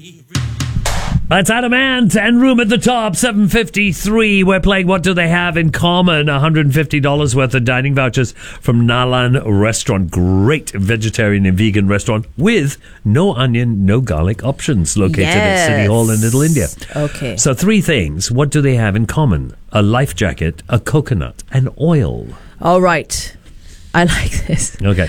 That's Adam Ant and Room at the Top, 7:53. We're playing What Do They Have in Common? $150 worth of dining vouchers from Nalan Restaurant. Great vegetarian and vegan restaurant with no onion, no garlic options located at City Hall in Little India. Okay. So 3 things. What do they have in common? A life jacket, a coconut, and oil. All right. I like this. Okay.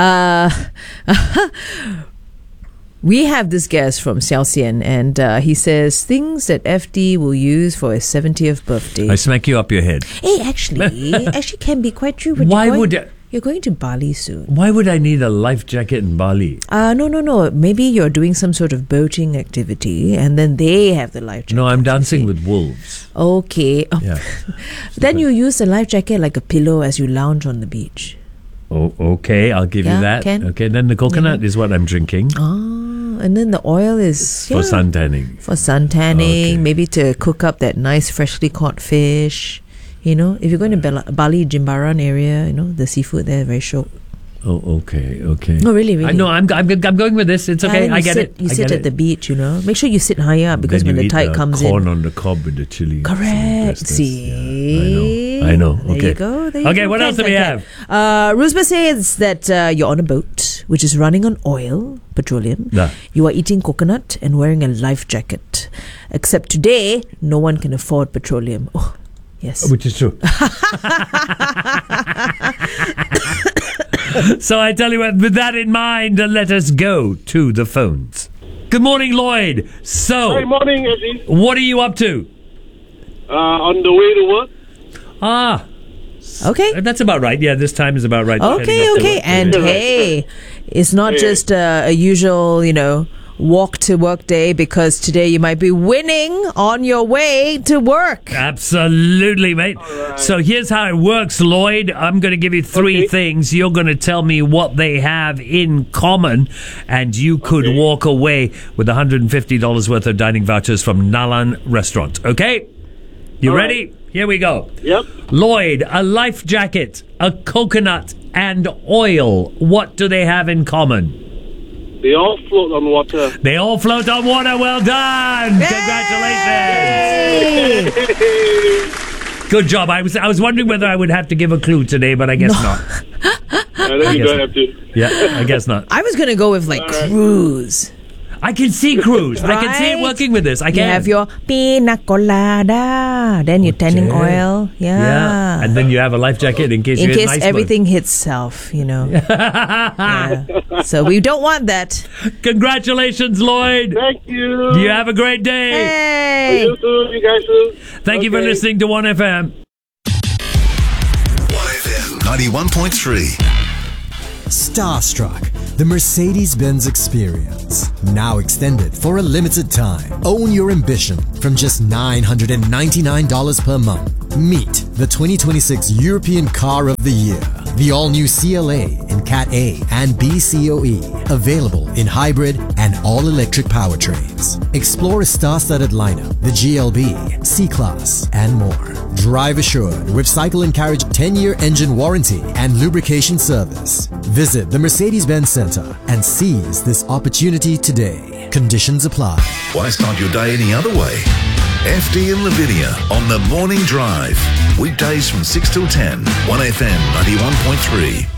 We have this guest from Xiaoxian, and he says things that FD will use for his 70th birthday. I smack you up your head. Hey, actually can be quite true. But you're going to Bali soon. Why would I need a life jacket in Bali? No. Maybe you're doing some sort of boating activity, and then they have the life jacket. No, I'm dancing with wolves. Okay. Yeah. Then you use the life jacket like a pillow as you lounge on the beach. Oh, okay. I'll give you that. Okay, then the coconut is what I'm drinking. And then the oil is for sun tanning. For sun tanning, maybe to cook up that nice freshly caught fish. You know, if you're going to Bali, Jimbaran area, you know, the seafood there very show. Oh, okay. No, really. I know. I'm going with this. It's okay. I get it. You sit at the beach, you know. Make sure you sit higher up because when the tide comes in. Corn on the cob with the chili. Correct. See, I know. Okay. There you go. Okay. What else do we have? Rusma says that you're on a boat which is running on oil, petroleum. Yeah. You are eating coconut and wearing a life jacket. Except today, no one can afford petroleum. Oh, yes. Which is true. So I tell you what, with that in mind, let us go to the phones. Good morning, Lloyd. So, Good morning, Eddie. What are you up to? On the way to work. Okay. That's about right. Yeah, this time is about right. Okay. And hey, it's not just a usual, you know, walk to work day, because today you might be winning on your way to work. Absolutely, mate. Right. So here's how it works, Lloyd. I'm going to give you 3 things. You're going to tell me what they have in common, and you could walk away with $150 worth of dining vouchers from Nalan Restaurant. Okay? You All ready? Right. Here we go. Yep. Lloyd, a life jacket, a coconut, and oil. What do they have in common? They all float on water. They all float on water. Well done. Yay! Congratulations. Good job. I was wondering whether I would have to give a clue today, but I guess not. I think you don't have to. Yeah, I guess not. I was going to go with cruise. I can see cruise. Right? I can see it working with this. I can. You have your pina colada. Then you're tanning oil. Yeah. And then you have a life jacket in case everything hits south, you know. Yeah. So we don't want that. Congratulations, Lloyd. Thank you. You have a great day. Hey. You too. You guys too. Thank you for listening to 1FM. 1FM 91.3. Starstruck, the Mercedes-Benz experience. Now extended for a limited time. Own your ambition from just $999 per month. Meet the 2026 European Car of the Year. The all-new CLA in Cat A and B COE. Available in hybrid and all-electric powertrains. Explore a star-studded lineup, the GLB, C-Class, and more. Drive assured with Cycle and Carriage 10-year engine warranty and lubrication service. Visit the Mercedes-Benz Center and seize this opportunity today. Conditions apply. Why start your day any other way? FD and Lavinia on The Morning Drive. Weekdays from 6 till 10. 1FM 91.3.